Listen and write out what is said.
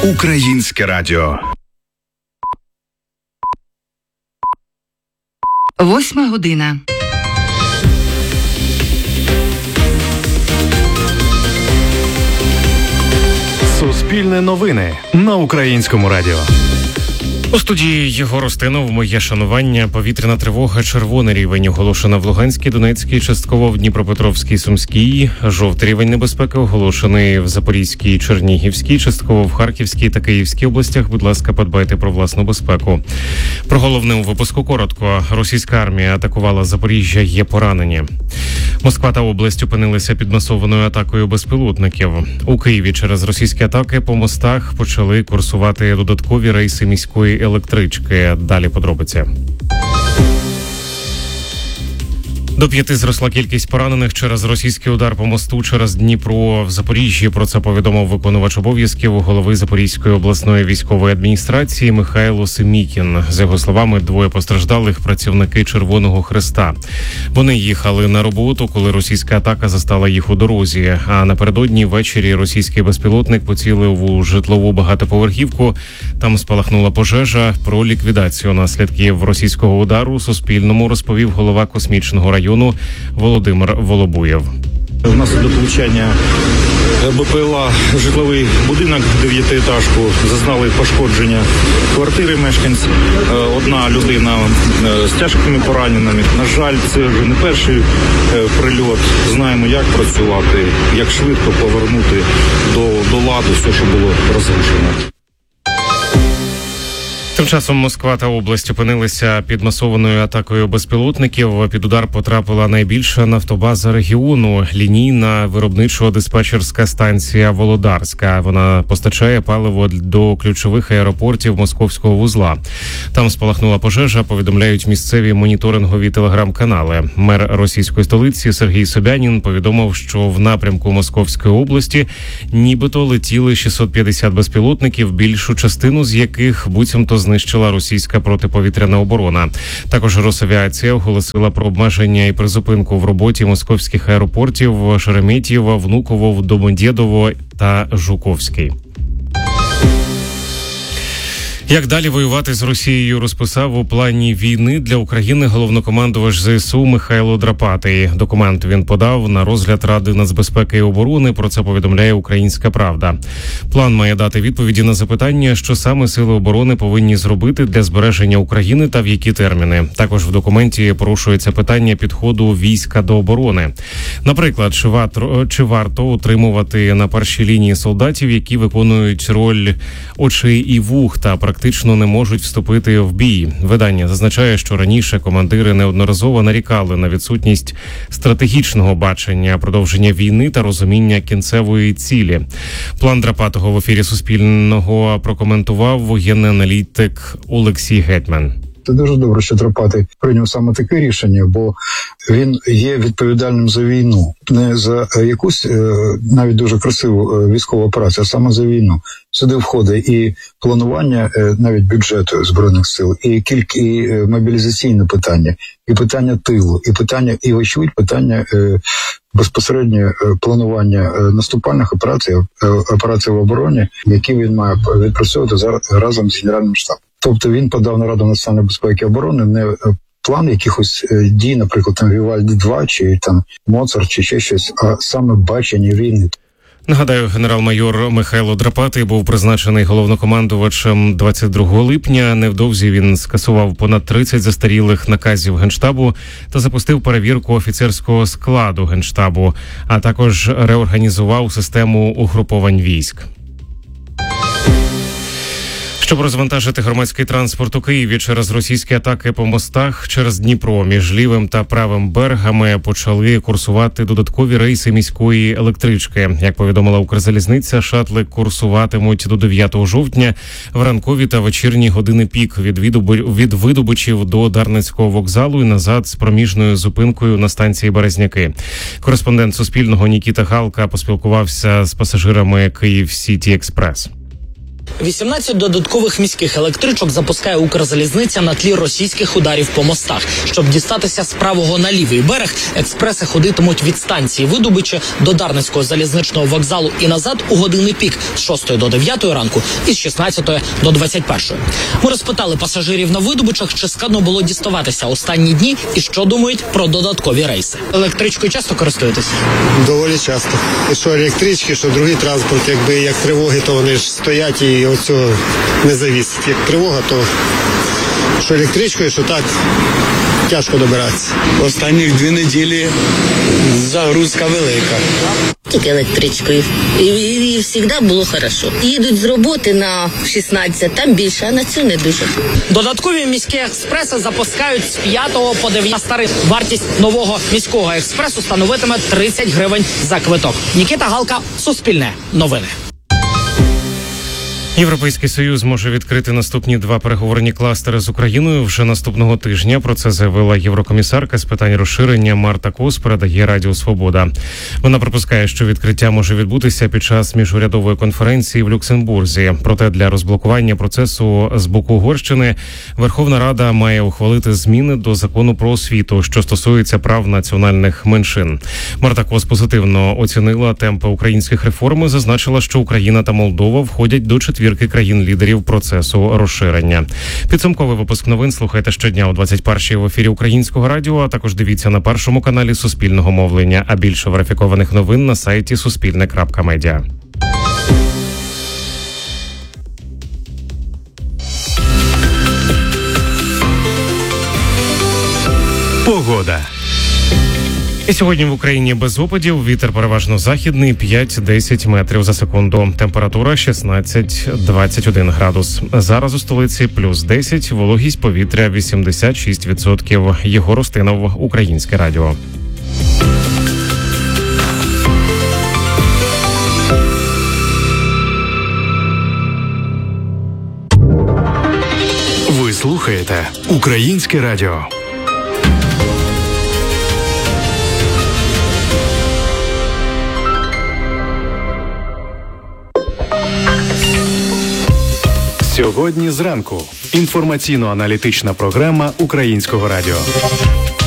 Українське радіо. 8 година. Суспільне новини на Українському радіо. У студії Єгор Устинов. Моє шанування. Повітряна тривога. Червоний рівень оголошена в Луганській, Донецькій, частково в Дніпропетровській, Сумській. Жовтий рівень небезпеки оголошений в Запорізькій, Чернігівській, частково в Харківській та Київській областях. Будь ласка, подбайте про власну безпеку. Про головне у випуску коротко. Російська армія атакувала Запоріжжя, є поранені. Москва та область опинилися під масованою атакою безпілотників. У Києві через російські атаки по мостах почали курсувати додаткові рейси міської електрички. Далі подробиці. До 5 зросла кількість поранених через російський удар по мосту через Дніпро в Запоріжжі. Про це повідомив виконувач обов'язків голови Запорізької обласної військової адміністрації Михайло Семікін. За його словами, 2 постраждалих – працівники Червоного Хреста. Вони їхали на роботу, коли російська атака застала їх у дорозі. А напередодні ввечері російський безпілотник поцілив у житлову багатоповерхівку. Там спалахнула пожежа. Про ліквідацію наслідків російського удару Суспільному розповів голова космічного району Володимир Волобуєв. Внаслідок влучання БПЛА житловий будинок, 9-етажку, зазнали пошкодження квартири мешканців. Одна людина з тяжкими пораненнями. На жаль, це вже не перший прильот. Знаємо, як працювати, як швидко повернути до ладу все, що було розрушено. Тим часом Москва та область опинилися під масованою атакою безпілотників. Під удар потрапила найбільша нафтобаза регіону – лінійна виробничо-диспетчерська станція Володарська. Вона постачає паливо до ключових аеропортів московського вузла. Там спалахнула пожежа, повідомляють місцеві моніторингові телеграм-канали. Мер російської столиці Сергій Собянін повідомив, що в напрямку Московської області нібито летіли 650 безпілотників, більшу частину з яких буцімто знищила російська протиповітряна оборона. Також Росавіація оголосила про обмеження і призупинку в роботі московських аеропортів Шереметьєво, Внуково, Домодєдово та Жуковський. Як далі воювати з Росією, розписав у плані війни для України головнокомандувач ЗСУ Михайло Драпатий. Документ він подав на розгляд Ради нацбезпеки і оборони, про це повідомляє «Українська правда». План має дати відповіді на запитання, що саме сили оборони повинні зробити для збереження України та в які терміни. Також в документі порушується питання підходу війська до оборони. Наприклад, чи варто утримувати на першій лінії солдатів, які виконують роль очей і вух та практично не можуть вступити в бій. Видання зазначає, що раніше командири неодноразово нарікали на відсутність стратегічного бачення, продовження війни та розуміння кінцевої цілі. План Драпатого в ефірі Суспільного прокоментував воєнний аналітик Олексій Гетьман. Це дуже добре, що Драпатий прийняв саме таке рішення, бо він є відповідальним за війну. Не за якусь навіть дуже красиву військову операцію, а саме за війну. Сюди входить і планування навіть бюджету Збройних сил, і мобілізаційне питання, і питання тилу, і питання, і вочевидь питання безпосередньо планування наступальних операцій в обороні, які він має відпрацьовувати разом з Генеральним штабом. Тобто він подав на Раду національної безпеки і оборони не план якихось дій, наприклад, там Вівальді-2 чи там Моцарт чи ще щось, а саме бачення війни. Нагадаю, генерал-майор Михайло Драпатий був призначений головнокомандувачем 22 липня. Невдовзі він скасував понад 30 застарілих наказів Генштабу та запустив перевірку офіцерського складу Генштабу, а також реорганізував систему угруповань військ. Щоб розвантажити громадський транспорт у Києві через російські атаки по мостах через Дніпро між лівим та правим берегами почали курсувати додаткові рейси міської електрички. Як повідомила Укрзалізниця, шатли курсуватимуть до 9 жовтня в ранкові та вечірні години пік від Видобичів до Дарницького вокзалу і назад з проміжною зупинкою на станції Березняки. Кореспондент Суспільного Нікіта Галка поспілкувався з пасажирами Київ Сіті Експрес. 18 додаткових міських електричок запускає Укрзалізниця на тлі російських ударів по мостах. Щоб дістатися з правого на лівий берег, експреси ходитимуть від станції Видубичі до Дарницького залізничного вокзалу і назад у години пік з 6 до 9 ранку і з 16 до 21. Ми розпитали пасажирів на Видубичах, чи складно було діставатися останні дні і що думають про додаткові рейси. Електричкою часто користуєтесь? Доволі часто. І що електрички, що другий транспорт, якби як тривоги, то вони ж стоять і оцього не завісить. Як тривога, то що електричкою, що так, тяжко добиратися. Останніх 2 неділі загрузка велика. Тільки електричкою. І завжди було хорошо. Їдуть з роботи на 16, там більше, а на цю не дуже. Додаткові міські експреси запускають з 5 по 9 старих. Вартість нового міського експресу становитиме 30 гривень за квиток. Нікіта Галка, Суспільне новини. Європейський Союз може відкрити наступні 2 переговорні кластери з Україною вже наступного тижня. Про це заявила єврокомісарка з питань розширення Марта Кос, передає Радіо Свобода. Вона припускає, що відкриття може відбутися під час міжурядової конференції в Люксембурзі. Проте для розблокування процесу з боку Угорщини Верховна Рада має ухвалити зміни до закону про освіту, що стосується прав національних меншин. Марта Кос позитивно оцінила темпи українських реформ і зазначила, що Україна та Молдова входять до 4 країн-лідерів процесу розширення. Підсумковий випуск новин слухайте щодня о 21-й в ефірі Українського радіо, а також дивіться на першому каналі Суспільного мовлення, а більше верифікованих новин на сайті Суспільне.Медіа. Погода. І сьогодні в Україні без опадів, вітер переважно західний 5-10 метрів за секунду. Температура 16-21 градус. Зараз у столиці плюс 10, вологість повітря 86%. Єгор Устинов, Українське радіо. Ви слухаєте Українське радіо. Сьогодні зранку. Інформаційно-аналітична програма Українського радіо.